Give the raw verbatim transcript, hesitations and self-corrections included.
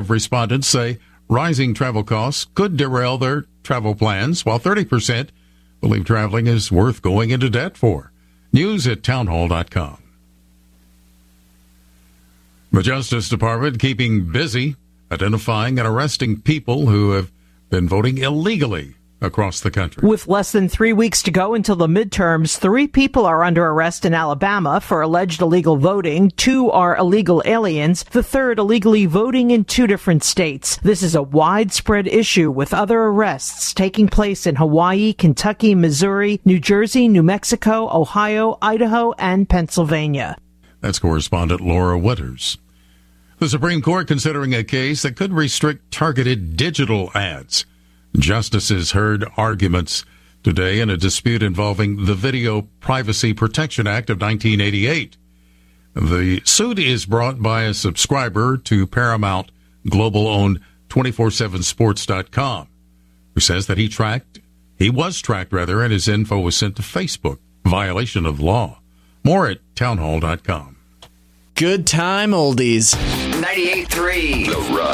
respondents say rising travel costs could derail their travel plans, while thirty percent believe traveling is worth going into debt for. News at townhall dot com. The Justice Department keeping busy identifying and arresting people who have been voting illegally across the country. With less than three weeks to go until the midterms, three people are under arrest in Alabama for alleged illegal voting. Two are illegal aliens. The third illegally voting in two different states. This is a widespread issue with other arrests taking place in Hawaii, Kentucky, Missouri, New Jersey, New Mexico, Ohio, Idaho, and Pennsylvania. That's correspondent Laura Winters. The Supreme Court considering a case that could restrict targeted digital ads. Justices heard arguments today in a dispute involving the Video Privacy Protection Act of nineteen eighty-eight. The suit is brought by a subscriber to Paramount Global-owned two forty-seven sports dot com, who says that he tracked, he was tracked rather, and his info was sent to Facebook, violation of law. More at townhall dot com. Good time oldies. ninety-eight point three The Rush.